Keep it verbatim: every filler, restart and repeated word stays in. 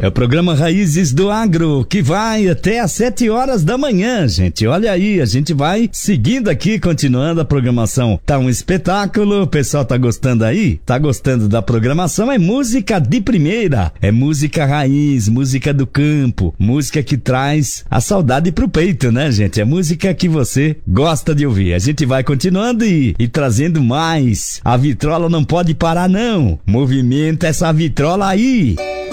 É o programa Raízes do Agro, que vai até às sete horas da manhã, gente. Olha aí, a gente vai seguindo aqui, continuando a programação. Tá um espetáculo, o pessoal tá gostando aí? Tá gostando da programação? É música de primeira, é música raiz, música do campo, música que traz a saudade pro peito, né, gente? É música que você gosta de ouvir. A gente vai continuando e, e trazendo mais. A vitrola não pode parar, não. Movimenta essa vitrola aí.